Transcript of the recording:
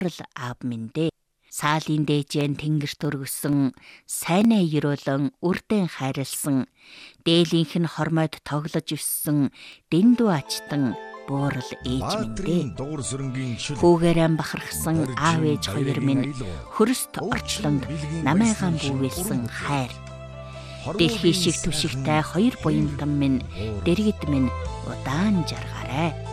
аав минь дээ. Саалын дээжэн тэнгэрт өргөсөн, сайнаа ерөөлөн үрдэн хайрлсан, дээлийнх нь хормойд тоглож өссөн, дэндүү ачтан буурал ээж минь дээ. Хүүгээрэн бахархсан аав ээж хоёр минь хөрөст орчлонд намайгаан бүүвэлсэн хайр. Дэлхий шиг түшигтэй хоёр буянтан минь, дэргэд минь удаан жаргаарай.